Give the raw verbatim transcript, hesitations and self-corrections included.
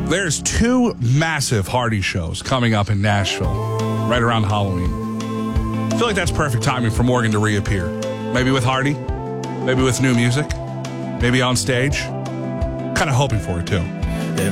There's two massive Hardy shows coming up in Nashville right around Halloween. I feel like that's perfect timing for Morgan to reappear. Maybe with Hardy, maybe with new music, maybe on stage. Kind of hoping for it, too.